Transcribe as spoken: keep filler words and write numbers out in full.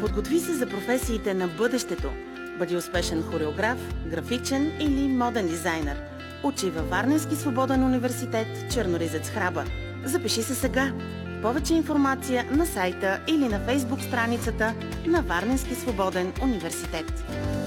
Подготви се за професиите на бъдещето. Бъди успешен хореограф, графичен или моден дизайнер. Учи във Варненски свободен университет Черноризец Храбър. Запиши се сега. Повече информация на сайта или на фейсбук страницата на Варненски свободен университет.